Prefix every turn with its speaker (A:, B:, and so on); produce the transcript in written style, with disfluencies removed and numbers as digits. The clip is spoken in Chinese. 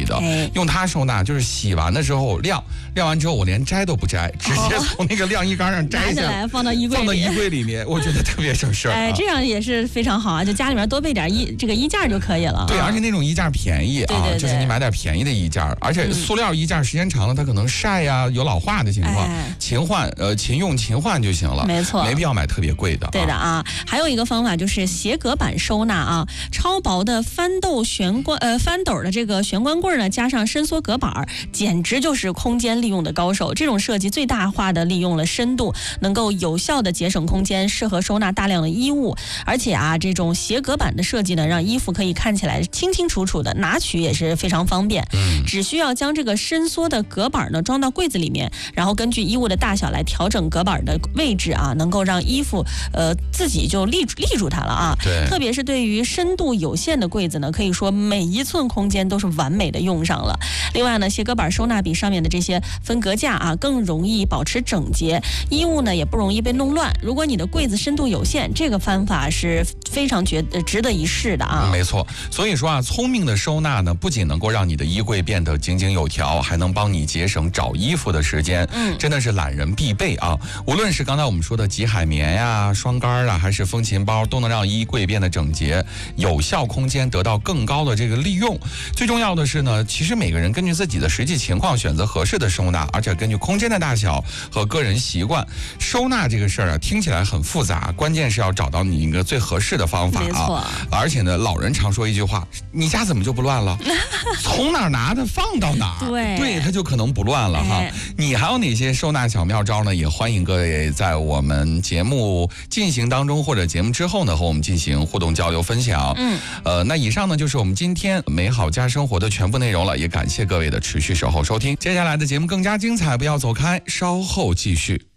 A: 的，用它收纳就是洗完的时候晾完之后我连摘都不摘，直接从那个晾衣杆上摘下来，
B: 放到衣柜
A: 里面，我觉得特别省事儿。
B: 这样也是非常好啊，就家里面多备点这个衣架就可以了。
A: 对，而且那种衣架便宜啊，
B: 对，
A: 就是你买点便宜的衣架，而且塑料衣架时间长了它可能晒呀，有老化的情况，勤用勤换就行了，
B: 没错，
A: 没必要买特别贵的。
B: 对的啊，还有一个方法就是斜隔板收纳啊，超薄的翻斗的这个玄关柜呢，加上伸缩隔板，简直就是空间利用的高手。这种设计最大化的利用了深度，能够有效的节省空间，适合收纳大量的衣物。而且啊，这种斜隔板的设计呢，让衣服可以看起来清清楚楚的，拿取也是非常方便。只需要将这个伸缩的隔板呢装到柜子里面，然后根据衣物的大小来调整隔板的位置啊，能够让衣服自己就立住它了啊。
A: 对，
B: 特别是对于深度有限的柜子呢，可以说每一寸空间都是完美的用上了。另外呢，斜隔板收纳比上面的这些分隔架啊更容易保持整洁，衣物呢也不容易被弄乱。如果你的柜子深度有限，这个方法是非常值得一试的啊。
A: 没错，所以说啊，聪明的收纳呢，不仅能够让你的衣柜变得井井有条，还能帮你节省找衣服的时间。真的是懒人必备啊！无论是刚才我们说的极海绵呀、双杆啊，还是风琴包，都能让衣柜变得整洁，有效空间得到更高的这个利用。最重要的是呢，其实每个人根据自己的实际情况选择合适的收纳，而且根据空间的大小和个人习惯，收纳这个事儿啊，听起来很复杂，关键是要找到你一个最合适的方法啊。而且呢，老人常说一句话：你家怎么就不乱了？从哪儿拿的放到哪儿，对，它就可能不乱了哈。你还有哪些收纳小妙招呢？也欢迎各位在我们节目进行当中或者节目之后呢，和我们进行互动交流分享。那以上呢就是我们今天美好家生活的全部内容了，也感谢各位的持续守候收听。接下来的节目更加精彩，不要走开，稍后继续。